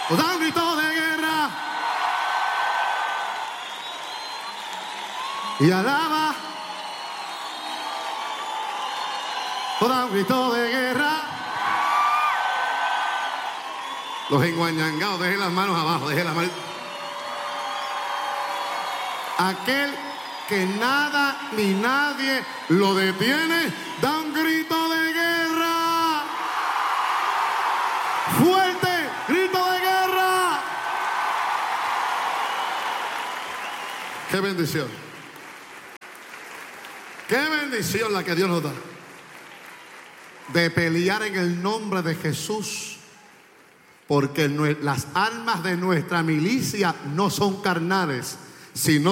O da un grito de guerra. Y alaba. O da un grito de guerra. Los enguañangados, dejen las manos abajo, dejen las manos. Aquel que nada ni nadie lo detiene, da un grito de guerra. Fuerte, grito de guerra. Qué bendición. Qué bendición la que Dios nos da. De pelear en el nombre de Jesús. Porque las armas de nuestra milicia no son carnales, sino